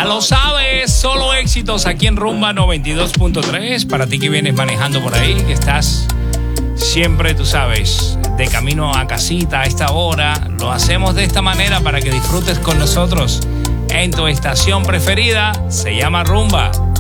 Ya lo sabes, solo éxitos aquí en Rumba 92.3. Para ti que vienes manejando por ahí, que estás siempre, tú sabes, de camino a casita a esta hora. Lo hacemos de esta manera para que disfrutes con nosotros en tu estación preferida. Se llama Rumba.